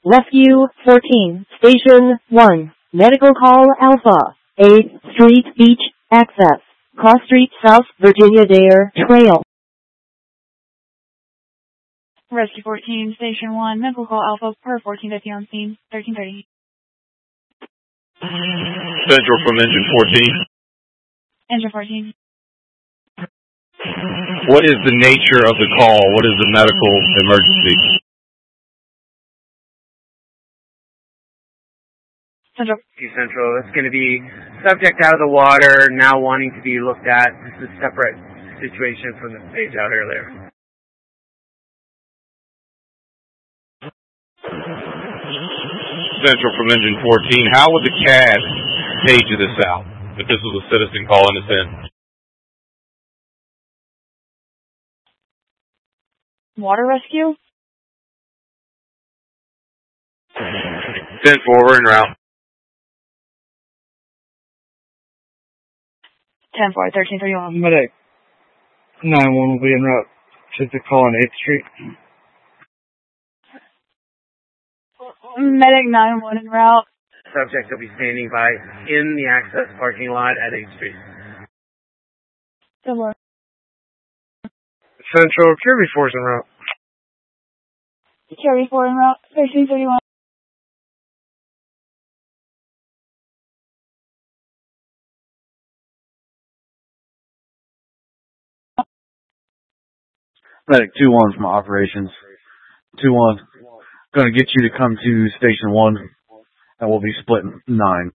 Rescue 14, Station 1, Medical Call Alpha, 8th Street Beach, Access, Cross Street South, Virginia Dare Trail. Rescue 14, Station 1, Medical Call Alpha, per 1450 on scene, 1330. Central from Engine 14. Engine 14. What is the nature of the call? What is the medical emergency? Central. Central. It's going to be subject out of the water, now wanting to be looked at. This is a separate situation from the page out earlier. Central from Engine 14. How would the CAD page this out if this was a citizen calling us in? Water rescue? 10-4, we're en route. 10-4, 1331. Medic 9-1 will be en route to the call on 8th Street. Medic 9-1 en route. Subject will be standing by in the access parking lot at 8th Street. Similar. Central, Kirby 4's en route. Kirby 4 en route, 1331. Medic 2-1 from operations. 2-1. Going to get you to come to Station 1, and we'll be split 9.